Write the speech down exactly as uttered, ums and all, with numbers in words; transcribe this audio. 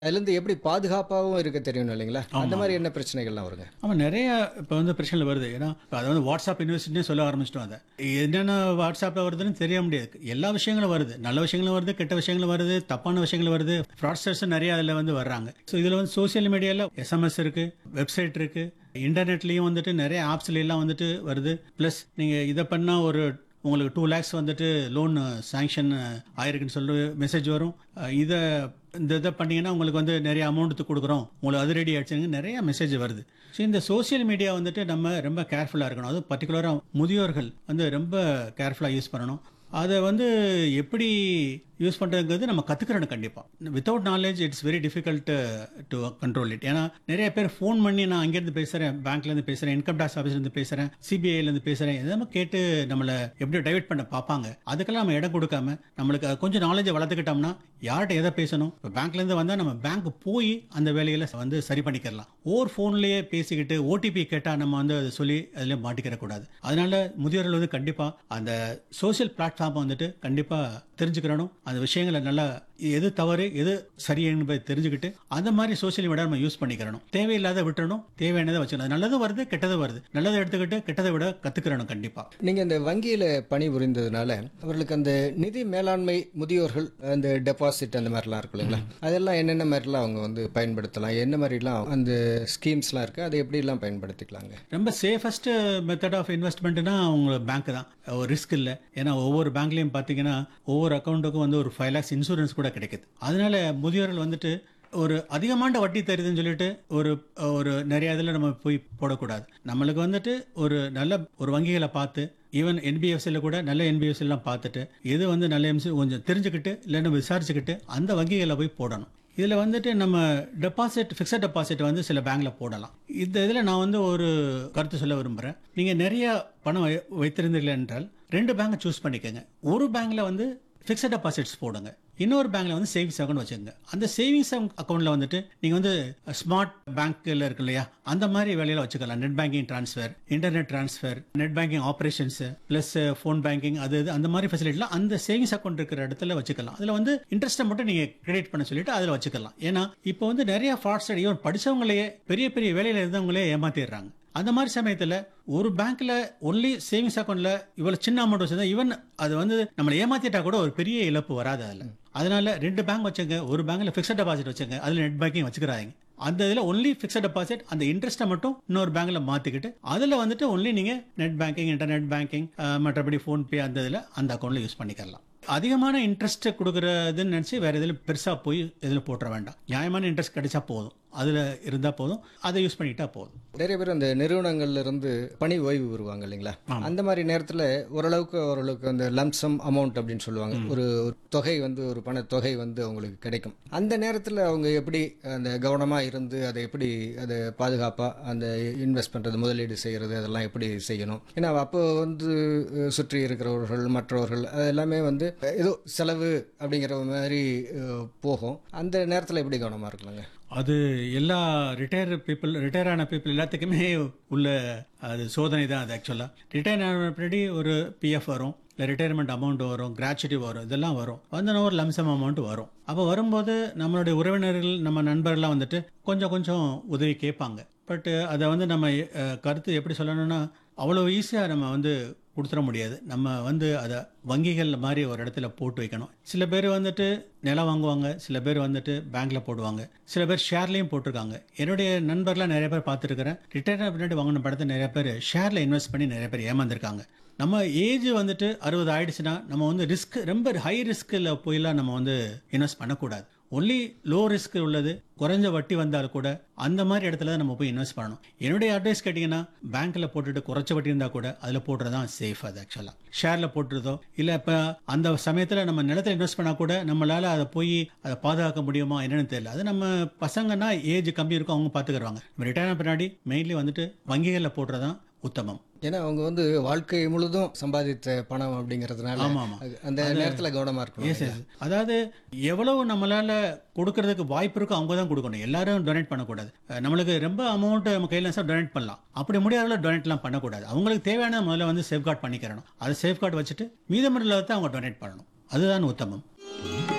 அதுலேருந்து எப்படி பாதுகாப்பாகவும் இருக்க தெரியணும் இல்லைங்களா? அந்த ஆமா. மாதிரி என்ன பிரச்சனைகள்லாம் வருங்க? ஆமா நெறைய இப்போ வந்து பிரச்சனைகள் வருது. ஏன்னா இப்ப அத வந்து வாட்ஸ்அப் யூனிவர்சிட்டினே சொல்ல ஆரம்பிச்சிட்டோம் அத. என்னென்ன வாட்ஸ்அப்ல வருதுன்னு தெரிய முடியாது. எல்லா விஷயங்களும் வருது. நல்ல விஷயங்களும் வருது, கெட்ட விஷயங்களும் வருது, தப்பான விஷயங்களும் வருது. ஃப்ராட்ஸ்டர்ஸும் நெறைய அதில வந்து வர்றாங்க. ஸோ இதில வந்து சோசியல் மீடியால எஸ்எம்எஸ் இருக்கு, வெப்சைட் இருக்கு, இன்டர்நெட்லயும் வந்துட்டு நெறைய ஆப்ஸ்ல எல்லாம் வந்துட்டு வருது. பிளஸ் நீங்க இத பண்ணா ஒரு உங்களுக்கு டூ லேக்ஸ் வந்துட்டு லோன் சாங்ஷன் ஆயிருக்குன்னு சொல்லி மெசேஜ் வரும். அஹ் இத இந்த இதை பண்ணீங்கன்னா உங்களுக்கு வந்து நிறைய அமௌண்ட் கொடுக்குறோம், உங்களுக்கு அது ரெடி ஆயிடுச்சுங்க நிறைய மெசேஜ் வருது. ஸோ இந்த சோஷியல் மீடியா வந்துட்டு நம்ம ரொம்ப கேர்ஃபுல்லாக இருக்கணும். அதுவும் பர்டிகுலராக முதியோர்கள் வந்து ரொம்ப கேர்ஃபுல்லாக யூஸ் பண்ணணும். அதை வந்து எப்படி யூஸ் பண்ணுறதுங்கிறது நம்ம கற்றுக்கிறணும் கண்டிப்பாக. Without knowledge it's very difficult to control it. ஏன்னா நிறைய பேர் ஃபோன் பண்ணி நான் அங்கேருந்து பேசுகிறேன், பேங்க்லேருந்து பேசுகிறேன், இன்கம் டேக்ஸ் ஆஃபீஸ்லேருந்து பேசுகிறேன், சிபிஐலேருந்து பேசுகிறேன், எதாவது கேட்டு நம்மளை எப்படி டைவர்ட் பண்ண பார்ப்பாங்க. அதுக்கெல்லாம் நம்ம இடம் கொடுக்காம நம்மளுக்கு கொஞ்சம் நாலேஜை வளர்த்துக்கிட்டோம்னா யார்கிட்ட எதை பேசணும், இப்போ பேங்க்லேருந்து வந்தால் நம்ம பேங்க் போய் அந்த வேலைகளை வந்து சரி பண்ணிக்கலாம். ஓவர் ஃபோன்லேயே பேசிக்கிட்டு ஓடிபி கேட்டால் நம்ம வந்து அதை சொல்லி அதில் மாட்டிக்கிற கூடாது. அதனால முதியோர்கள் வந்து கண்டிப்பாக அந்த சோஷியல் பிளாட்ஃபார்மை வந்துட்டு கண்டிப்பாக தெரிஞ்சுக்கிறணும். அந்த விஷயங்களை நல்லா எது தவறு எது சரி என்பதை தெரிஞ்சுக்கிட்டு அந்த மாதிரி சோஷியல் மீடியா நம்ம யூஸ் பண்ணிக்கிறணும். தேவையில்லாத விட்டுறணும், தேவையானதை வச்சுக்கணும். நல்லதும் வருது, கெட்டதும் வருது. நல்லதை எடுத்துக்கிட்டு கெட்டதை விட கத்துக்கிறணும் கண்டிப்பா. நீங்க இந்த வங்கியில பணிபுரிந்ததுனால அவர்களுக்கு அந்த நிதி மேலாண்மை, முதியோர்கள் அந்த டெபாசிட் அந்த மாதிரிலாம் இருக்கு இல்லைங்களா? அதெல்லாம் என்னென்ன மாதிரிலாம் அவங்க வந்து பயன்படுத்தலாம், என்ன மாதிரிலாம் அந்த ஸ்கீம்ஸ்லாம் இருக்கு, அதை எப்படிலாம் பயன்படுத்திக்கலாங்க? ரொம்ப சேஃபஸ்ட் மெத்தட் ஆஃப் இன்வெஸ்ட்மெண்ட்னா உங்க பேங்க் தான். ஒரு ரிஸ்க் இல்லை. ஏன்னா ஒவ்வொரு பேங்க்லயும் பாத்தீங்கன்னா ஒவ்வொரு அக்கௌண்ட்டுக்கும் வந்து ஒரு ஃபைவ் லேக்ஸ் இன்சூரன்ஸ் கூட கிடைக்குது. அதனால முதியோர்கள் வந்துட்டு ஒரு அதிகமான வட்டி தருதுன்னு சொல்லிட்டு ஒரு ஒரு நிறைய இதில் நம்ம போய் போடக்கூடாது. நம்மளுக்கு வந்துட்டு ஒரு நல்ல ஒரு வங்கிகளை பார்த்து, ஈவன் என்பிஎஃப்சியில் கூட நல்ல என்பிஎஃப்சிலாம் பார்த்துட்டு எது வந்து நல்ல எம்சி கொஞ்சம் தெரிஞ்சுக்கிட்டு இல்லைன்னு விசாரிச்சுக்கிட்டு அந்த வங்கிகளை போய் போடணும். இதில் வந்துட்டு நம்ம டெபாசிட், ஃபிக்ஸட் டெபாசிட் வந்து சில பேங்க்ல போடலாம். இந்த இதில் நான் வந்து ஒரு கருத்து சொல்ல விரும்புகிறேன். நீங்கள் நிறைய பணம் வை- வைத்திருந்தீர்கள் என்றால் ரெண்டு பேங்கை சூஸ் பண்ணிக்கோங்க. ஒரு பேங்க்ல வந்து ஃபிக்ஸட் டெபாசிட்ஸ் போடுங்க, இன்னொரு பேங்க்ல வந்து சேவிங்ஸ் அக்கௌண்ட் வச்சுக்கோங்க. அந்த சேவிங்ஸ் அக்கௌண்ட்ல வந்துட்டு நீங்க வந்து ஸ்மார்ட் பேங்க்ல இருக்கு இல்லையா, அந்த மாதிரி வேலையில வச்சுக்கலாம். Net banking transfer, internet transfer, net banking operations plus phone banking, அது இது அந்த மாதிரி ஃபெசிலிட்டிலாம் அந்த சேவிங்ஸ் அக்கௌண்ட் இருக்கிற இடத்துல வச்சுக்கலாம். அதுல வந்து இன்ட்ரெஸ்ட்டை மட்டும் நீங்க கிரெடிட் பண்ண சொல்லிட்டு அதுல வச்சுக்கலாம். ஏன்னா இப்போ வந்து நிறைய ஃப்ராட்ஸ்டர் ஈவன் படிச்சவங்களையே பெரிய பெரிய வேலையில இருந்தவங்களே ஏமாத்திடுறாங்க. அந்த மாதிரி சமயத்தில் ஒரு பேங்க்ல ஒன்லி சேவிங்ஸ் அக்கௌண்ட்ல இவ்வளவு சின்ன அமௌண்ட் வச்சிருந்தா ஈவன் அது வந்து நம்மளை ஏமாத்திட்டா கூட ஒரு பெரிய இழப்பு வராது அதுல. அதனால ரெண்டு பேங்க் வச்சுங்க. ஒரு பேங்க்ல ஃபிக்ஸட் டெபாசிட் வச்சுங்க, அதுல நெட் பேங்கிங் வச்சுக்கிறாங்க. அந்த இதுல ஒன்லி ஃபிக்ஸட் டெபாசிட், அந்த இன்ட்ரெஸ்ட்டை மட்டும் இன்னொரு பேங்க்ல மாத்திக்கிட்டு அதுல வந்துட்டு ஒன்லி நீங்க நெட் பேங்கிங், இன்டர்நெட் பேங்கிங், மற்றபடி ஃபோன் பே அந்த இதுல அந்த அக்கௌண்ட்ல யூஸ் பண்ணிக்கலாம். அதிகமான இன்ட்ரெஸ்ட் கொடுக்கறதுன்னு நினைச்சு வேற எதுல பெருசா போய் இதுல போட்டுற வேண்டாம். நியாயமான இன்ட்ரெஸ்ட் கிடைச்சா போதும், அதுல இருந்தா போதும், அதை யூஸ் பண்ணிக்கிட்டா போதும். நிறைய பேர் அந்த நிறுவனங்கள்ல இருந்து பணி ஓய்வு வருவாங்க இல்லைங்களா? அந்த மாதிரி நேரத்தில் ஓரளவுக்கு ஓரளவுக்கு அந்த லம்சம் அமௌண்ட் அப்படின்னு சொல்லுவாங்க, ஒரு ஒரு தொகை வந்து ஒரு பண தொகை வந்து அவங்களுக்கு கிடைக்கும். அந்த நேரத்தில் அவங்க எப்படி அந்த கவனமாக இருந்து அதை எப்படி அதை பாதுகாப்பாக அந்த இன்வெஸ்ட் பண்ணுறது, முதலீடு செய்கிறது, அதெல்லாம் எப்படி செய்யணும்? ஏன்னா அப்போ வந்து அஹ், சுற்றி இருக்கிறவர்கள் மற்றவர்கள் அது எல்லாமே வந்து ஏதோ செலவு அப்படிங்கிற மாதிரி அஹ், போகும். அந்த நேரத்தில் எப்படி கவனமாக இருக்கலாங்க? அது எல்லா ரிட்டையர் பீப்புள், ரிட்டையர் ஆன பீப்புள் எல்லாத்துக்குமே உள்ள அது சோதனை தான் அது. ஆக்சுவலாக ரிட்டையர் ஆன பின்னாடி ஒரு பிஎஃப் வரும், இல்லை ரிட்டையர்மெண்ட் அமௌண்ட் வரும், கிராச்சுவிட்டி வரும், இதெல்லாம் வரும். வந்து ஒரு லம்சம் அமௌண்ட் வரும். அப்போ வரும்போது நம்மளுடைய உறவினர்கள், நம்ம நண்பர்கள்லாம் வந்துட்டு கொஞ்சம் கொஞ்சம் உதவி கேட்பாங்க. பட் அதை வந்து நம்ம அஹ், கருத்து எப்படி சொல்லணும்னா அவ்வளோ ஈஸியாக நம்ம வந்து கொடுத்துட முடியாது. நம்ம வந்து அதை வங்கிகள் மாதிரி ஒரு இடத்துல போட்டு வைக்கணும். சில பேர் வந்துட்டு நிலம் வாங்குவாங்க, சில பேர் வந்துட்டு பேங்க்ல போடுவாங்க, சில பேர் ஷேர்லையும் போட்டிருக்காங்க. என்னுடைய நண்பர்லாம் நிறைய பேர் பார்த்துருக்கிறேன். ரிட்டையர் பின்னாடி வாங்கின படத்தை நிறைய பேர் ஷேர்ல இன்வெஸ்ட் பண்ணி நிறைய பேர் ஏமாந்துருக்காங்க. நம்ம ஏஜ் வந்துட்டு அறுபது ஆயிடுச்சுன்னா நம்ம வந்து ரிஸ்க், ரொம்ப ஹை ரிஸ்கில் போயெல்லாம் நம்ம வந்து இன்வெஸ்ட் பண்ணக்கூடாது. ஒன்லி லோ ரிஸ்க் உள்ளது, குறைஞ்ச வட்டி வந்தாலும் கூட அந்த மாதிரி இடத்துல தான் நம்ம போய் இன்வெஸ்ட் பண்ணணும். என்னுடைய அட்வைஸ் கேட்டிங்கன்னா பேங்க்ல போட்டுட்டு குறைச்ச வட்டி இருந்தால் கூட அதில் போடுறதான் சேஃப். அது ஆக்சுவலாக ஷேர்ல போட்டுறதோ இல்லை இப்போ அந்த சமயத்தில் நம்ம நிலத்தில் இன்வெஸ்ட் பண்ணால் கூட நம்மளால அதை போய் அதை பாதுகாக்க முடியுமா என்னன்னு தெரியல. அது நம்ம பசங்கன்னா ஏஜ் கம்மி இருக்கும், அவங்க பார்த்துக்கிறாங்க. ரிட்டையர் பின்னாடி மெயின்லி வந்துட்டு வங்கிகளில் போடுறதான் உத்தமம். ஏன்னா அவங்க வந்து வாழ்க்கை முழுதும் சம்பாதித்த பணம் அப்படிங்கிறதுனால ஆமா, ஆமா. அது- அந்த நேரத்தில் கவனமாக இருக்கணும். Yes, yes. அதாவது எவ்வளவு நம்மளால கொடுக்கறதுக்கு வாய்ப்பு இருக்கோ அவங்க தான் கொடுக்கணும். எல்லாரும் டொனேட் பண்ணக்கூடாது. அஹ் நம்மளுக்கு ரொம்ப அமௌண்ட் நம்ம கையில் டொனேட் பண்ணலாம், அப்படி முடியாத டொனேட்லாம் பண்ணக்கூடாது. அவங்களுக்கு தேவையான முதல்ல வந்து சேஃப் கார்டு பண்ணிக்கிறணும். அதை சேஃப் கார்டு வச்சுட்டு மீதமுள்ள அவங்க டொனேட் பண்ணணும். அதுதான் உத்தமம்.